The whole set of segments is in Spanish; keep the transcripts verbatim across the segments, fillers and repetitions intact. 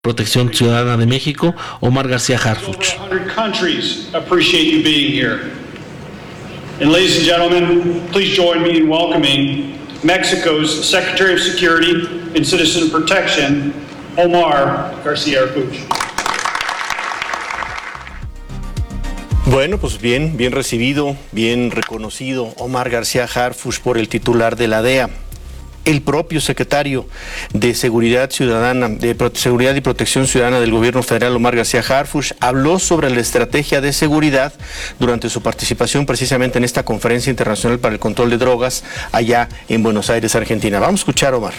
Protección Ciudadana de México, Omar García Harfuch. And ladies and gentlemen, please join me in welcoming Mexico's Secretary of Security and Citizen Protection, Omar García Harfuch. Bueno, pues bien, bien recibido, bien reconocido Omar García Harfuch por el titular de la D E A. El propio secretario de Seguridad Ciudadana, de Seguridad y Protección Ciudadana del Gobierno Federal, Omar García Harfuch, habló sobre la estrategia de seguridad durante su participación precisamente en esta Conferencia Internacional para el Control de Drogas allá en Buenos Aires, Argentina. Vamos a escuchar, Omar.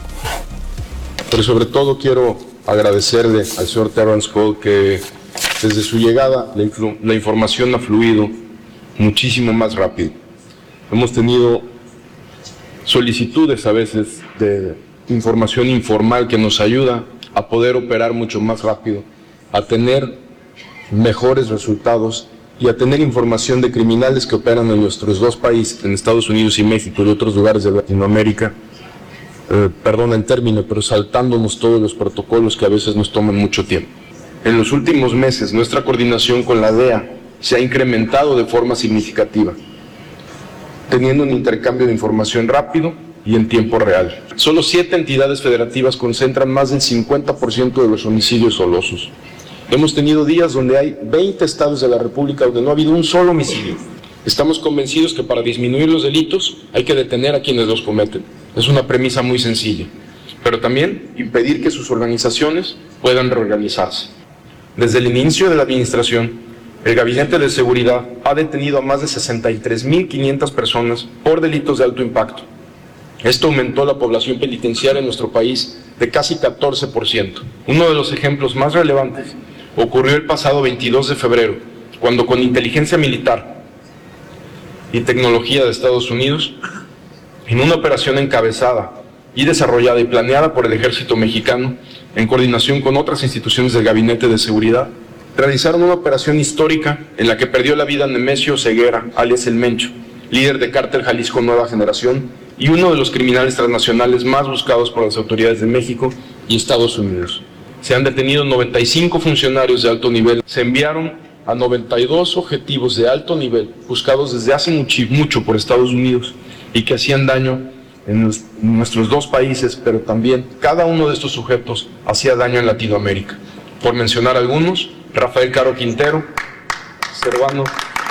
Pero sobre todo quiero agradecerle al señor Terrence Cole que desde su llegada la, la información ha fluido muchísimo más rápido. Hemos tenido solicitudes a veces de información informal que nos ayuda a poder operar mucho más rápido, a tener mejores resultados y a tener información de criminales que operan en nuestros dos países, en Estados Unidos y México y otros lugares de Latinoamérica, eh, perdona el término, pero saltándonos todos los protocolos que a veces nos toman mucho tiempo. En los últimos meses nuestra coordinación con la D E A se ha incrementado de forma significativa, teniendo un intercambio de información rápido y en tiempo real. Solo siete entidades federativas concentran más del cincuenta por ciento de los homicidios dolosos. Hemos tenido días donde hay veinte estados de la República donde no ha habido un solo homicidio. Estamos convencidos que para disminuir los delitos hay que detener a quienes los cometen. Es una premisa muy sencilla, pero también impedir que sus organizaciones puedan reorganizarse. Desde el inicio de la administración, el Gabinete de Seguridad ha detenido a más de sesenta y tres mil quinientas personas por delitos de alto impacto. Esto aumentó la población penitenciaria en nuestro país de casi catorce por ciento. Uno de los ejemplos más relevantes ocurrió el pasado veintidós de febrero, cuando con inteligencia militar y tecnología de Estados Unidos, en una operación encabezada y desarrollada y planeada por el Ejército Mexicano, en coordinación con otras instituciones del Gabinete de Seguridad, realizaron una operación histórica en la que perdió la vida Nemesio Ceguera, alias El Mencho, líder de Cártel Jalisco Nueva Generación y uno de los criminales transnacionales más buscados por las autoridades de México y Estados Unidos. Se han detenido noventa y cinco funcionarios de alto nivel. Se enviaron a noventa y dos objetivos de alto nivel buscados desde hace mucho, mucho por Estados Unidos y que hacían daño en, los, en nuestros dos países, pero también cada uno de estos sujetos hacía daño en Latinoamérica. Por mencionar algunos, Rafael Caro Quintero, Servando,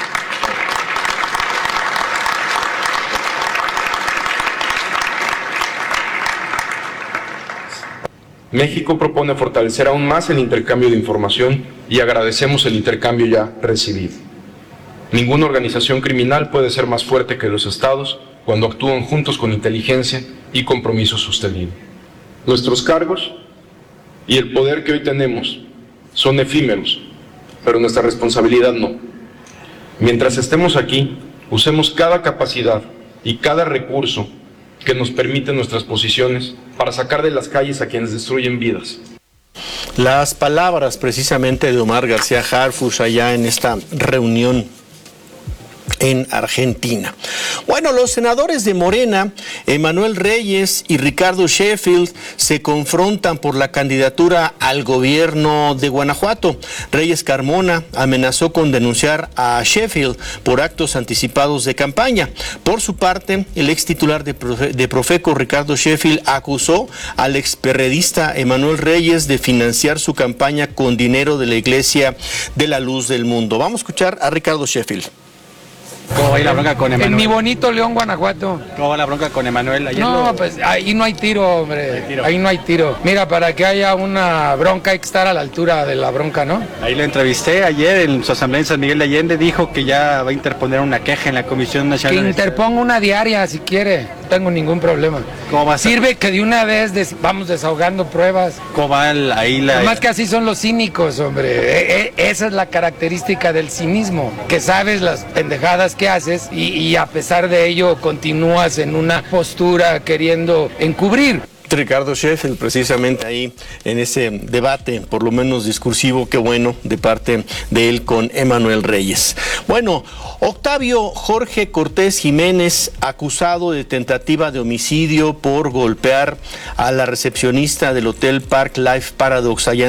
México propone fortalecer aún más el intercambio de información y agradecemos el intercambio ya recibido. Ninguna organización criminal puede ser más fuerte que los estados cuando actúan juntos con inteligencia y compromiso sostenido. Nuestros cargos y el poder que hoy tenemos son efímeros, pero nuestra responsabilidad no. Mientras estemos aquí, usemos cada capacidad y cada recurso que nos permiten nuestras posiciones para sacar de las calles a quienes destruyen vidas. Las palabras precisamente de Omar García Harfuch allá en esta reunión en Argentina. Bueno, los senadores de Morena, Emanuel Reyes y Ricardo Sheffield, se confrontan por la candidatura al gobierno de Guanajuato. Reyes Carmona amenazó con denunciar a Sheffield por actos anticipados de campaña. Por su parte, el ex titular de, Profe, de Profeco, Ricardo Sheffield, acusó al experredista Emanuel Reyes de financiar su campaña con dinero de la Iglesia de la Luz del Mundo. Vamos a escuchar a Ricardo Sheffield. ¿Cómo va a ir la bronca con Emanuel? En mi bonito León, Guanajuato. ¿Cómo va la bronca con Emanuel? Ayer no, lo... pues ahí no hay tiro, hombre. No hay tiro. Ahí no hay tiro. Mira, para que haya una bronca hay que estar a la altura de la bronca, ¿no? Ahí lo entrevisté ayer en su asamblea en San Miguel de Allende. Dijo que ya va a interponer una queja en la Comisión Nacional. Que interponga una diaria si quiere. No tengo ningún problema. ¿Cómo va a ser? Sirve que de una vez des... vamos desahogando pruebas. ¿Cómo va el, ahí la...? Además que así son los cínicos, hombre. E -e Esa es la característica del cinismo. Que sabes las pendejadas que haces y, y a pesar de ello continúas en una postura queriendo encubrir. Ricardo Sheffield, precisamente ahí en ese debate, por lo menos discursivo, qué bueno, de parte de él con Emanuel Reyes. Bueno, Octavio Jorge Cortés Jiménez, acusado de tentativa de homicidio por golpear a la recepcionista del Hotel Park Life Paradox allá